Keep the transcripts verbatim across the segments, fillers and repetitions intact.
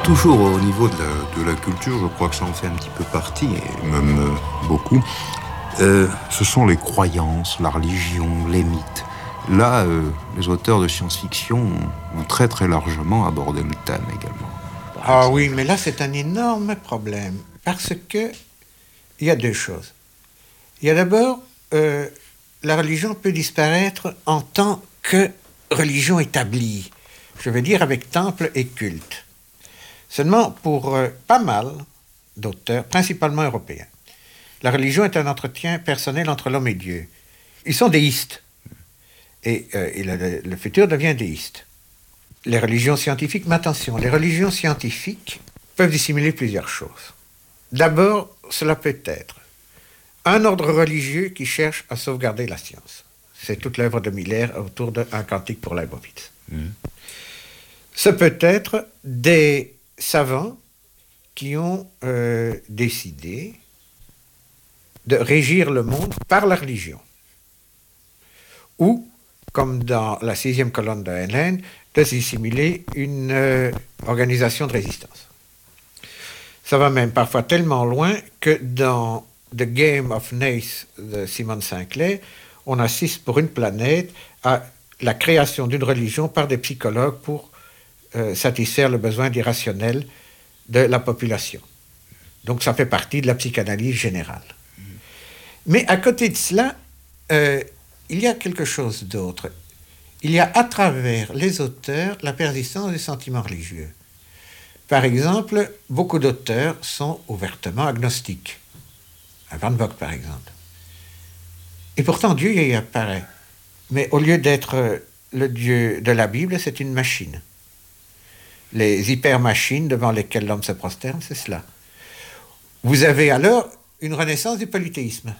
Toujours au niveau de la, de la culture, je crois que ça en fait un petit peu partie, et même euh, beaucoup. Euh, ce sont les croyances, la religion, les mythes. Là, euh, les auteurs de science-fiction ont, ont très très largement abordé le thème également. Ah oui, mais là c'est un énorme problème, parce que il y a deux choses. Il y a d'abord, euh, la religion peut disparaître en tant que religion établie, je veux dire avec temple et culte. Seulement, pour euh, pas mal d'auteurs, principalement européens, la religion est un entretien personnel entre l'homme et Dieu. Ils sont déistes, et, euh, et le, le futur devient déiste. Les religions scientifiques, mais attention, les religions scientifiques peuvent dissimuler plusieurs choses. D'abord, cela peut être un ordre religieux qui cherche à sauvegarder la science. C'est toute l'œuvre de Miller autour d'un cantique pour Leibowitz. Mmh. Ce peut être des savants qui ont euh, décidé de régir le monde par la religion. Ou, comme dans la sixième colonne de Heinlein, de dissimuler une euh, organisation de résistance. Ça va même parfois tellement loin que dans The Game of Nace de Simon Sinclair, on assiste pour une planète à la création d'une religion par des psychologues pour euh, satisfaire le besoin irrationnel de la population. Donc ça fait partie de la psychanalyse générale. Mais à côté de cela, euh, il y a quelque chose d'autre. Il y a à travers les auteurs la persistance des sentiments religieux. Par exemple, beaucoup d'auteurs sont ouvertement agnostiques. Van Vogt, par exemple. Et pourtant, Dieu y apparaît. Mais au lieu d'être le Dieu de la Bible, c'est une machine. Les hyper-machines devant lesquelles l'homme se prosterne, c'est cela. Vous avez alors une renaissance du polythéisme.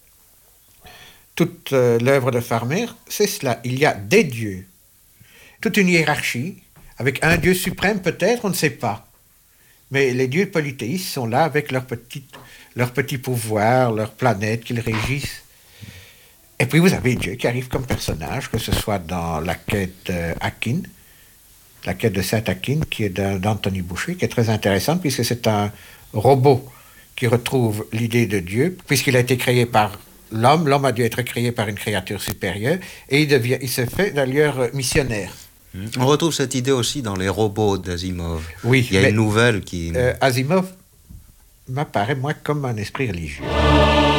Toute euh, l'œuvre de Farmer, c'est cela. Il y a des dieux. Toute une hiérarchie, avec un dieu suprême peut-être, on ne sait pas. Mais les dieux polythéistes sont là avec leur petit, leur petit pouvoir, leur planète qu'ils régissent. Et puis vous avez Dieu qui arrive comme personnage, que ce soit dans la quête euh, Akin, la quête de Saint Akin, qui est d'Anthony Boucher, qui est très intéressante, puisque c'est un robot qui retrouve l'idée de Dieu, puisqu'il a été créé par l'homme. L'homme a dû être créé par une créature supérieure, et il, devient, il se fait d'ailleurs missionnaire. On retrouve cette idée aussi dans les robots d'Asimov. Oui, il y a mais, une nouvelle qui... Euh, Asimov m'apparaît, moi, comme un esprit religieux.